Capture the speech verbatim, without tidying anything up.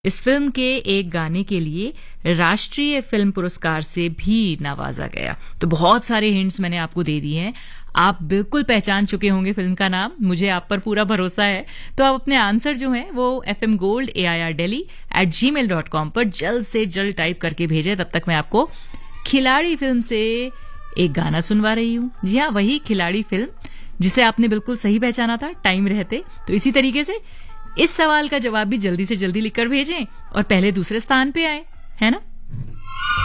इस फिल्म के एक गाने के लिए राष्ट्रीय फिल्म पुरस्कार से भी नवाजा गया। तो बहुत सारे हिंट्स मैंने आपको दे दिए हैं, आप बिल्कुल पहचान चुके होंगे फिल्म का नाम, मुझे आप पर पूरा भरोसा है। तो आप अपने आंसर जो हैं वो F M gold A I R daily eight ji mail dot com पर जल्द से जल्द टाइप करके भेजें। तब तक मैं आपको खिलाड़ी फिल्म से एक गाना सुनवा रही हूं। जी हाँ, वही खिलाड़ी फिल्म जिसे आपने बिल्कुल सही पहचाना था टाइम रहते। तो इसी तरीके से इस सवाल का जवाब भी जल्दी से जल्दी लिखकर भेजें और पहले दूसरे स्थान पे आए, है ना।